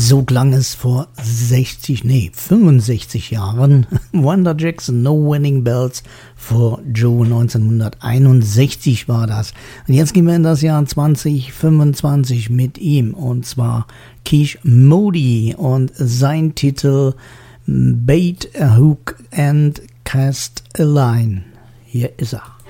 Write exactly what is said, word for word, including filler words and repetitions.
So klang es vor sechzig, nee, fünfundsechzig Jahren. Wanda Jackson, No Wedding Bells for Joe, neunzehnhunderteinundsechzig war das. Und jetzt gehen wir in das Jahr zwanzig fünfundzwanzig mit ihm, und zwar Keish Modi und sein Titel Bait a Hook and Cast a Line. Hier ist er.